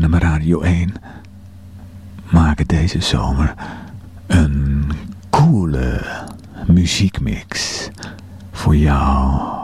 NM Radio 1 maken deze zomer een coole muziekmix voor jou.